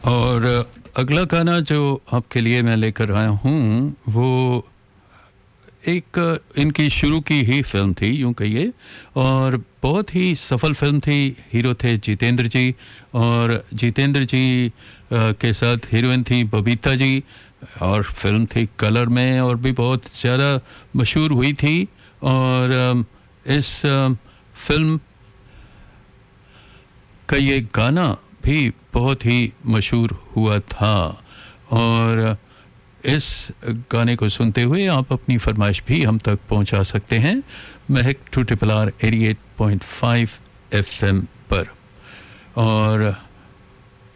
और अगला गाना जो आपके लिए मैं लेकर आया हूँ वो एक इनकी शुरू की ही फिल्म थी यूं कहिए, और बहुत ही सफल फिल्म थी। हीरो थे जितेंद्र जी, और जितेंद्र जी के साथ हीरोइन थी बबीता जी, और फिल्म थी कलर में और भी बहुत ज़्यादा मशहूर हुई थी। और इस फिल्म का ये गाना भी बहुत ही मशहूर हुआ था। और इस गाने को सुनते हुए आप अपनी फरमाइश भी हम तक पहुंचा सकते हैं महक 2RRR 88.5 FM पर। और